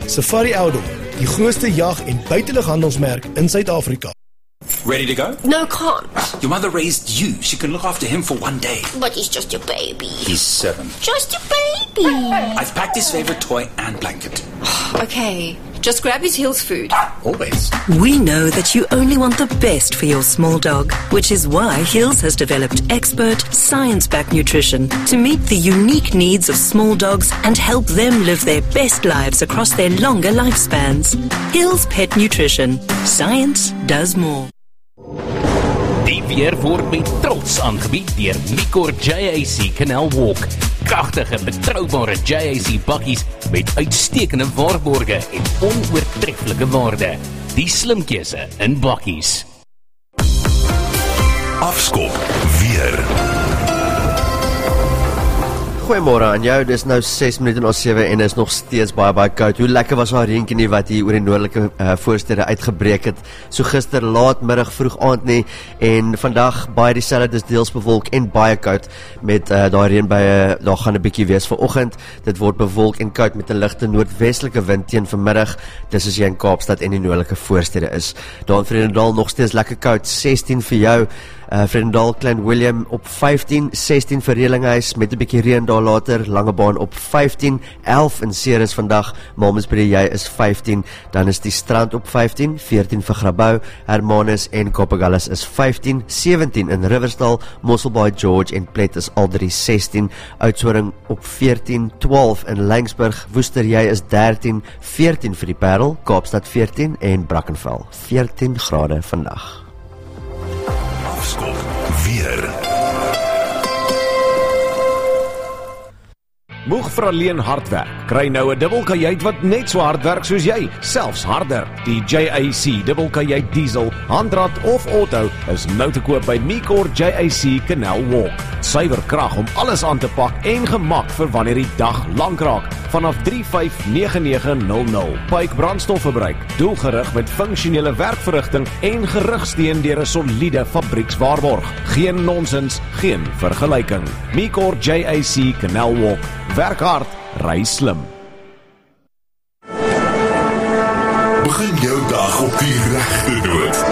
Safari Outdoor, die grootste jag- en buitelughandelsmerk in Suid-Afrika. Ready to go? No, can't. Your mother raised you. She can look after him for one day. But he's just your baby. He's 7. Just your baby. I've packed his favorite toy and blanket. Okay, just grab his Hills food. Always. We know that you only want the best for your small dog, which is why Hills has developed expert, science-backed nutrition to meet the unique needs of small dogs and help them live their best lives across their longer lifespans. Hills Pet Nutrition. Science does more. Die weer word met trots aangebied deur Micor JAC Canal Walk. Kragtige, betroubare JAC bakkies met uitstekende waarborge en onoortreffelike waarde. Die slim keuse in bakkies. Afskop weer. Goeiemôre aan jou, dis nou 6 minute na 7 en is nog steeds baie koud. Hoe lekker was haar reentjie nie wat hier oor die noordelike voorstede uitgebreek het. So gister laatmiddag vroeg aand nie en vandag baie dieselfde, dis deels bewolk en baie koud met daai reënbuie. Daar gaan 'n bietjie wees vanoggend. Dit word bewolk en koud met 'n ligte noordwestelike wind teen vanmiddag. Dis as jy in Kaapstad en die noordelike voorstede is. Daar in Vredendal nog steeds lekker koud, 16 vir jou. Vredendal, Klein Willem op 15, 16 vir Relinghuis met 'n bietjie reën daar later, Langebaan op 15, 11 in Ceres vandag, Malmesbury jy is 15, dan is die Strand op 15, 14 vir Grabouw, Hermanus en Kapagallas is 15, 17 in Riversdal, Mosselbaai, George en Plet is al 16, Oudtshoorn op 14, 12 in Laingsburg, Woester jy is 13, 14 vir die Parel, Kaapstad 14 en Brackenfell 14 grade vandag. Afskop weer. Moeg vir alleen hard werk. Kry nou 'n dubbelkajuit wat net so hard werk soos jy, selfs harder. Die JAC dubbelkajuit diesel, handrat of auto is nou te koop by Micor JAC Canal Walk. Suiwer krag om alles aan te pak en gemak vir wanneer die dag lank raak. Vanaf 359900. Pyke brandstofverbruik, doelgerig met funksionele werkverrigting en gerugsteun deur 'n soliede fabriekswaarborg. Geen nonsens, geen vergelyking. Micor JAC Canal Walk. Werk hard, ry slim. Begin jou dag op die regte noot.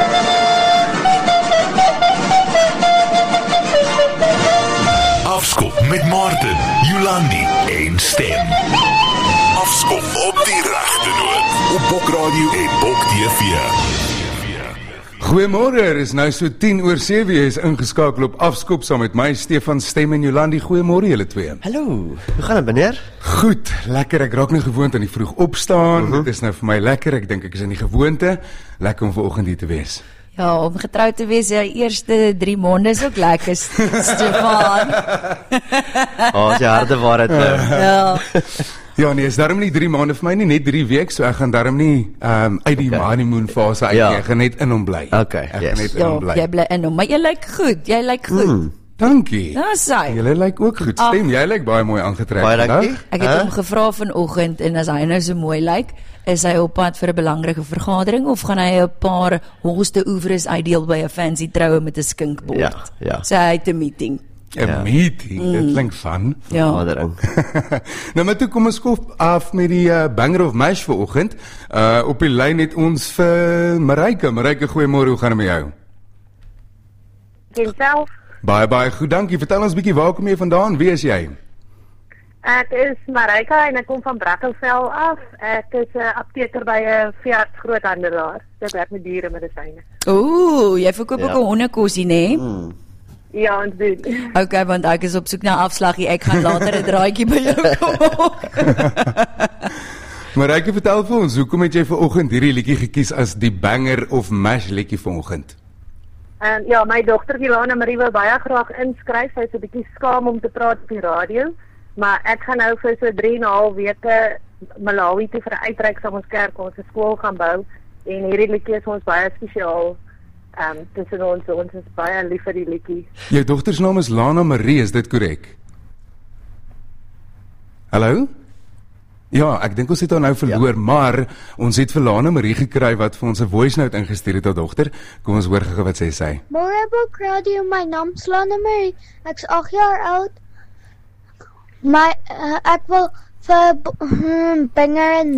Afskop met Martin, Jolandi en Stem. Afskop op die regte noot. Op Bok Radio en Bok TV. Goeiemôre, is nou so 10:07, jy is ingeskakel op Afskop saam met my, Stefan Stem en Jolandi. Goeiemôre julle twee. Hallo, hoe gaan dit meneer? Goed, lekker, ek raak nou gewoond aan die vroeg opstaan, Dit is nou vir my lekker, ek dink ek is in die gewoonte, lekker om vanoggend hier te wees. Ja, om getroud te wees, die eerste 3 maande is ook lekker, Stefan. As jy harde waarheid nou. Ja. Ja nee, is daarom nie 3 maande vir my nie, net 3 weke, so ek gaan daarom nie uit die honeymoon fase uit, ek gaan net in hom bly. Okay, ek gaan net in hom bly. Jy bly in hom, maar jy lyk goed, Dankie. Ja, sy. Julle lyk ook goed, Stem, jy lyk baie mooi aangetrek vandag. Ek het hom gevra vanoggend, en as hy nou so mooi lyk, is hy op pad vir 'n belangrike vergadering, of gaan hy 'n paar hoogste oeuvres uitdeel by 'n fancy troue met 'n skinkbord? Ja. So hy het 'n meeting. 'n meeting, dit klink van. Ja. Nou maar toe kom ons kop af met die banger of mash vanoggend. Op die lyn het ons vir Mareike. Mareike, goeiemôre, hoe gaan dit met jou? Self. Baie goed, dankie. Vertel ons bietjie, waar kom jy vandaan? Wie is jy? Ek is Mareike en ek kom van Brackenfell af. Ek is 'n apteker by 'n veearts groothandelaar. Ek werk met dieremedisyne. Ooh, jy verkoop ook 'n hondekosie, nê? Ja, ons doen. Okay, want ek is op soek na afslaggie. Ek gaan later 'n draaitjie by jou kom. Mareike, vertel vir ons, hoekom het jy vanoggend hierdie liedjie gekies as die banger of mash liedjie vanoggend? Ja, my dogter Ilana Marie wil baie graag inskryf. Sy is 'n bietjie skaam om te praat op die radio, maar ek gaan nou vir so 3,5 weke Malawi toe vir 'n uitreik saam ons kerk, ons skool gaan bou, en hierdie liedjie is ons baie spesiaal. Tussen ons is baie lief vir die liedjie. Jou dogter se naam is Lana Marie, is dit korrek? Hallo? Ja, ek dink ons het haar nou verloor, maar ons het vir Lana Marie gekry wat vir ons 'n voice note ingestuur het, haar dogter. Kom ons hoor gou wat sy sê. Môre Bok Radio, my naam is Lana Marie. Ek's 8 jaar oud. Ek wil vir banger en